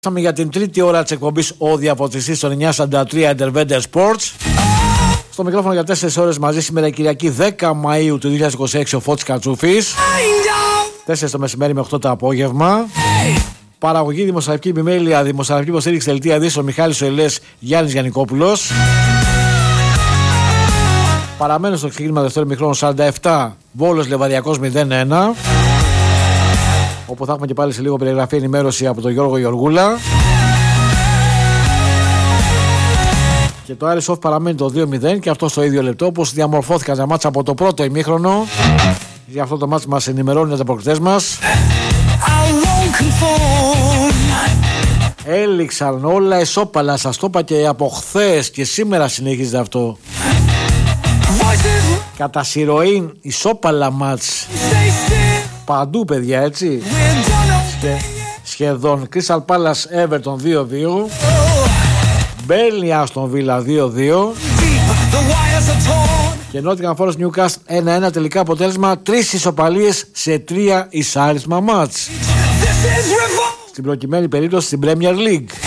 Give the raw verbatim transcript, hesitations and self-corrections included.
Για την τρίτη ώρα της εκπομπής ο διαφωτιστής των εννιά σαράντα τρία Intervender Sports. Στο μικρόφωνο για τέσσερις ώρες μαζί σήμερα Κυριακή δέκα Μαΐου του δύο χιλιάδες είκοσι έξι ο Φώτης Κατσούφης. τέσσερις το μεσημέρι με οκτώ το απόγευμα. Παραγωγή δημοσιογραφική επιμέλεια, δημοσιογραφική υποστήριξη δελτία ειδήσεων Μιχάλης Οελές, Γιάννης Γιαννικόπουλος. Παραμένω στο ξεκίνημα δεύτερο μικρόνο σαράντα επτά Βόλος Λεβαδιακός μηδέν ένα. Όπου θα έχουμε και πάλι σε λίγο περιγραφή ενημέρωση από τον Γιώργο Γεωργούλα. Και το Άρης Όφ παραμένει το δύο μηδέν και αυτό στο ίδιο λεπτό, όπως διαμορφώθηκαν τα μάτσα από το πρώτο ημίχρονο. Για αυτό το μάτς μας ενημερώνουν οι ανταποκριτές μας. Έληξαν όλα ισόπαλα, σας το είπα και από χθες και σήμερα συνεχίζεται αυτό. Κατά σειροήν ισόπαλα μάτς παντού, παιδιά, έτσι. Σχε, σχεδόν Crystal Palace Everton δύο δύο, Burnley Aston Villa δύο δύο και Nottingham Forest Newcastle ένα ένα. Τελικά αποτέλεσμα τρεις ισοπαλίες σε τρία ισάριθμα μάτς. Στην προκειμένη περίπτωση στην Premier League.